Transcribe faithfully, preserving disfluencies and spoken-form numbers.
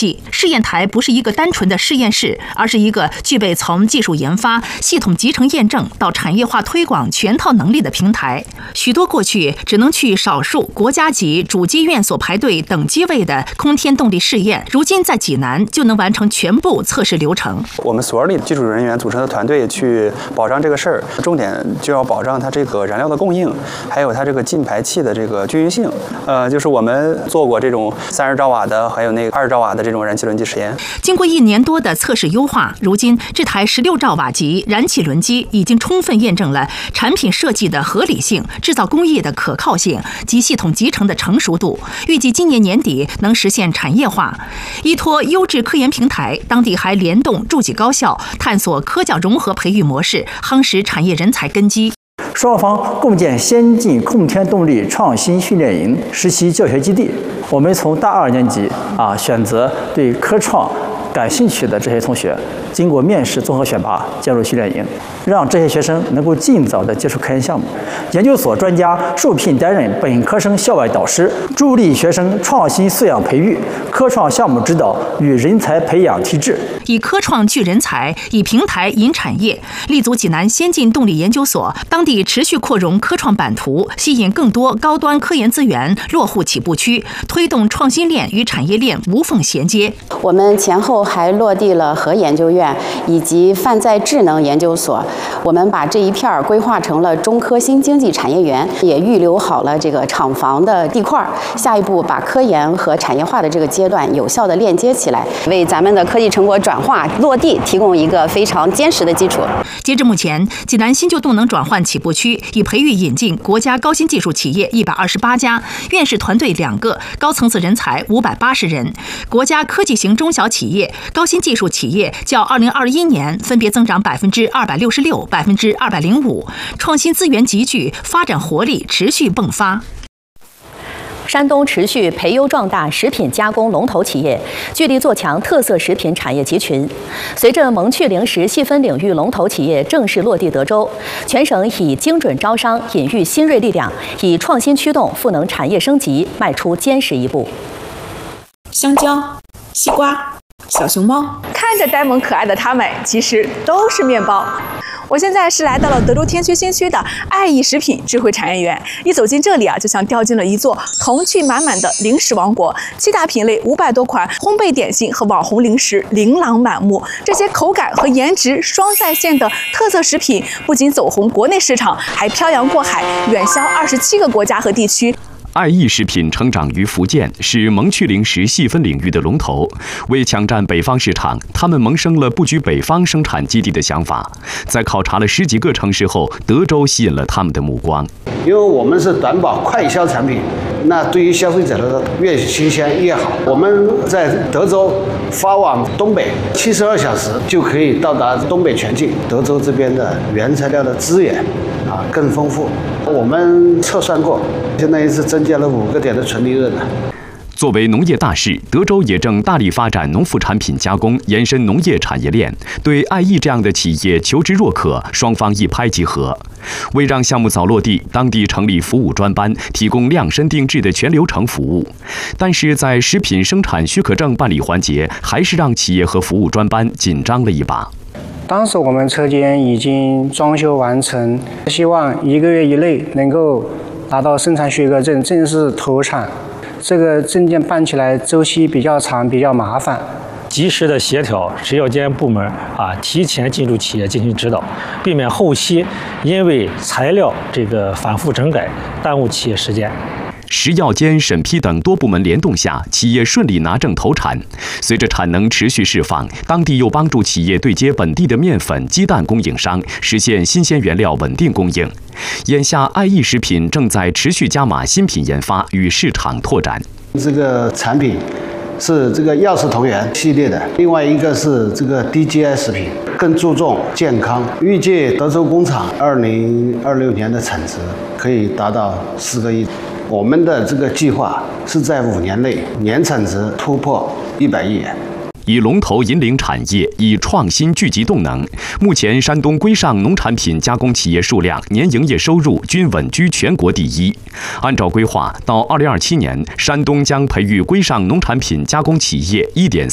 系。试验台不是一个单纯的实验室，而是一个具备从技术研发、系统集成验证到产业化推广全套能力的平台。许多过去只能去少数国家级主机院所排队等机位的空天动力试验，如今在济南就能完成全部测试流程。 我们所有的技术人员组成的团队去保障这个事儿，重点就要保障它这个燃料的供应，还有它这个进排气的这个均匀性。呃，就是我们做过这种三十兆瓦的，还有那个二十兆瓦的这种燃气轮机实验。 经过一年多的测试优化，如今这台十六兆瓦级燃气轮机已经充分验证了产品设计的合理性、制造工艺的可靠性及系统集成的成熟度。预计今年年底能实现产业化。依托优质科研平台，当地还联动诸级高校，探索科教融合培育模式，夯实产业人才根基。 双方共建先进空天动力创新训练营、实习教学基地。我们从大二年级啊选择对科创感兴趣的这些同学，经过面试综合选拔加入训练营，让这些学生能够尽早的接触科研项目。研究所专家受聘担任本科生校外导师，助力学生创新素养培育、科创项目指导与人才培养提质。 以科创聚人才，以平台引产业，立足济南先进动力研究所，当地持续扩容科创版图，吸引更多高端科研资源落户起步区，推动创新链与产业链无缝衔接。 我们前后还落地了核研究院以及泛在智能研究所，我们把这一片规划成了中科新经济产业园，也预留好了这个厂房的地块。下一步把科研和产业化的这个阶段有效的链接起来，为咱们的科技成果转化落地提供一个非常坚实的基础。 截至目前，济南新旧动能转换起步区已培育引进国家高新技术企业一百二十八家，院士团队两个，高层次人才五百八十人。国家科技型中小企业、高新技术企业较二零二一年分别增长百分之二百六十六、百分之二百零五，创新资源集聚，发展活力持续迸发。 山东持续培优壮大食品加工龙头企业，聚力做强特色食品产业集群。随着萌趣零食细分领域龙头企业正式落地德州，全省以精准招商引育新锐力量，以创新驱动赋能产业升级，迈出坚实一步。 香蕉、西瓜、小熊猫，看着呆萌可爱的它们，其实都是面包。我现在是来到了德州天区新区的爱益食品智慧产业园，一走进这里啊，就像掉进了一座童趣满满的零食王国。七大品类、五百多款烘焙点心和网红零食琳琅满目，这些口感和颜值双在线的特色食品，不仅走红国内市场，还漂洋过海，远销二十七个国家和地区。 爱益食品成长于福建，是萌趣零食细分领域的龙头。为抢占北方市场，他们萌生了布局北方生产基地的想法。在考察了十几个城市后，德州吸引了他们的目光。 因为我们是短保快销产品，那对于消费者的越新鲜越好。我们在德州发往东北，七十二小时就可以到达东北全境。德州这边的原材料的资源啊更丰富。我们测算过，相当于是增加了五个点的纯利润了。 作为农业大市，德州也正大力发展农副产品加工，延伸农业产业链。对爱益这样的企业求之若渴，双方一拍即合。为让项目早落地，当地成立服务专班，提供量身定制的全流程服务。但是在食品生产许可证办理环节，还是让企业和服务专班紧张了一把。 当时我们车间已经装修完成，希望一个月以内能够拿到生产许可证，正式投产。这个证件办起来周期比较长，比较麻烦。 及时的协调食药监部门啊，提前进入企业进行指导，避免后期因为材料这个反复整改耽误企业时间。 食药监审批等多部门联动下，企业顺利拿证投产。随着产能持续释放，当地又帮助企业对接本地的面粉、鸡蛋供应商，实现新鲜原料稳定供应。眼下，爱益食品正在持续加码新品研发与市场拓展。 这个产品是这个药食同源系列的，另外一个是这个 D G I 食品，更注重健康。预计德州工厂二零二六年的产值可以达到四个亿。我们的这个计划是在五年内年产值突破一百亿元。 以龙头引领产业，以创新聚集动能。目前，山东规上农产品加工企业数量、年营业收入均稳居全国第一。按照规划，到二零二七年，山东将培育规上农产品加工企业一点